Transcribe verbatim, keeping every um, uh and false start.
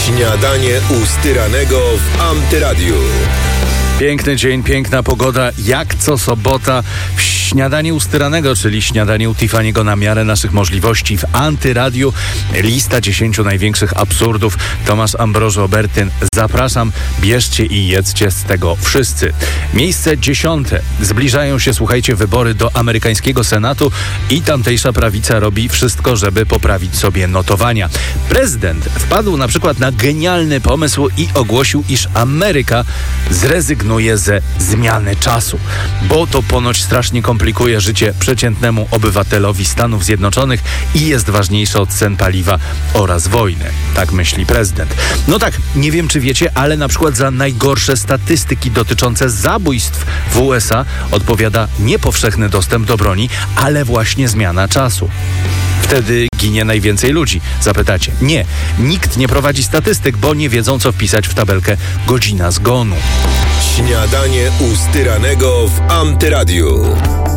Śniadanie u Styranego w Antyradiu. Piękny dzień, piękna pogoda, jak co sobota w Śniadaniu u Styranego, czyli śniadanie u Tiffany'ego na miarę naszych możliwości w Antyradiu. Lista dziesięciu największych absurdów. Tomasz Ambroży Obertyn. Zapraszam, bierzcie i jedzcie z tego wszyscy. Miejsce dziesiąte. Zbliżają się, słuchajcie, wybory do amerykańskiego Senatu i tamtejsza prawica robi wszystko, żeby poprawić sobie notowania. Prezydent wpadł na przykład na genialny pomysł i ogłosił, iż Ameryka zrezygnuje ze zmiany czasu, bo to ponoć strasznie komplikuje życie przeciętnemu obywatelowi Stanów Zjednoczonych i jest ważniejsze od cen paliwa oraz wojny. Tak myśli prezydent. No tak, nie wiem czy wiecie, ale na przykład za najgorsze statystyki dotyczące zabójstw w U S A odpowiada nie powszechny dostęp do broni, ale właśnie zmiana czasu. Wtedy ginie najwięcej ludzi. Zapytacie. Nie, nikt nie prowadzi statystyk, bo nie wiedzą, co wpisać w tabelkę godzina zgonu. Śniadanie u Styranego w Antyradiu.